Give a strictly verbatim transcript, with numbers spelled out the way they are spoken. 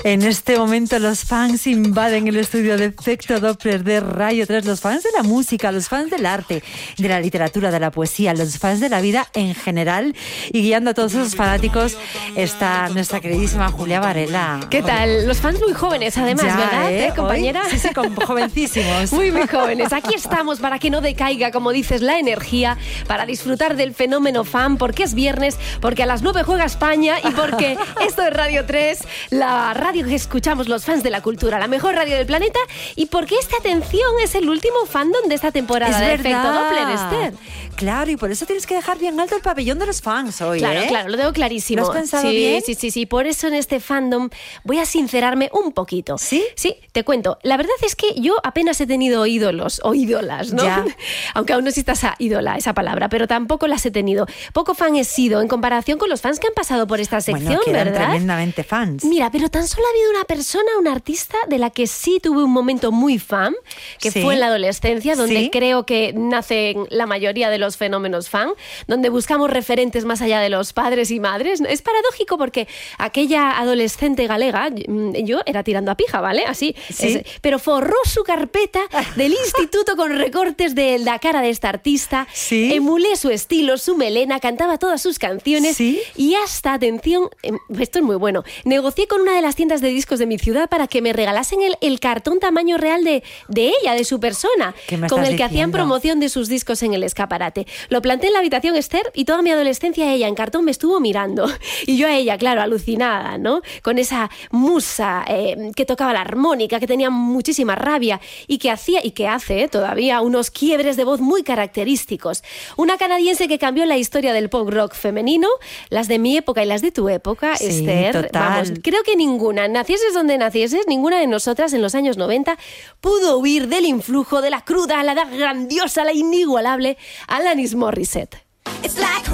En este momento los fans invaden el estudio de Efecto Doppler de Radio tres. Los fans de la música, los fans del arte, de la literatura, de la poesía, los fans de la vida en general. Y guiando a todos esos fanáticos está nuestra queridísima Julia Varela. ¿Qué tal? Los fans muy jóvenes además, Ya, ¿verdad, ¿eh? ¿Eh, compañera? Hoy, sí, sí, con jovencísimos. Muy, muy jóvenes. Aquí estamos para que no decaiga, como dices, la energía, para disfrutar del fenómeno fan, porque es viernes, porque a las nueve juega España y porque esto es Radio tres, la radio que escuchamos los fans de la cultura, la mejor radio del planeta, y porque esta atención es el último fandom de esta temporada Es de verdad. Efecto Doppler, Esther. Claro, y por eso tienes que dejar bien alto el pabellón de los fans hoy, Claro, ¿eh? claro, lo tengo clarísimo. ¿Lo has pensado sí, bien? Sí, sí, sí. Por eso en este fandom voy a sincerarme un poquito. ¿Sí? Sí, te cuento. La verdad es que yo apenas he tenido ídolos o ídolas, ¿no? Ya. Aunque aún no exista esa ídola, esa palabra, pero tampoco las he tenido. Poco fan he sido en comparación con los fans que han pasado por esta sección, Bueno, que eran ¿verdad? tremendamente fans. Mira, pero tan solo ha habido una persona, una artista, de la que sí tuve un momento muy fan, que Sí. fue en la adolescencia, donde Sí. creo que nacen la mayoría de los fenómenos fan, donde buscamos referentes más allá de los padres y madres. Es paradójico porque aquella adolescente galega, yo era tirando a pija, ¿vale? Así, Sí. es- pero forró su carpeta del instituto con recortes de la cara de esta artista, Sí. emulé su estilo, su melena, cantaba todas sus canciones Sí. y hasta, atención, em, esto es muy bueno, negocié con una de las tiendas de discos de mi ciudad para que me regalasen el, el cartón tamaño real de, de ella, de su persona, ¿Qué me con estás el que hacían diciendo? promoción de sus discos en el escaparate. Lo planté en la habitación, Esther, y toda mi adolescencia ella en cartón me estuvo mirando. Y yo a ella, claro, alucinada, ¿no? Con esa musa eh, que tocaba la armónica, que tenía muchísima rabia y que hacía, y que hace eh, todavía, unos quiebres de voz muy característicos. Una canadiense que cambió la historia del pop rock femenino, las de mi época y las de tu época, Sí, Esther. total. Vamos, creo que ninguna, nacieses donde nacieses, ninguna de nosotras en los años noventa pudo huir del influjo de la cruda, la grandiosa, la inigualable Alanis Morissette. It's like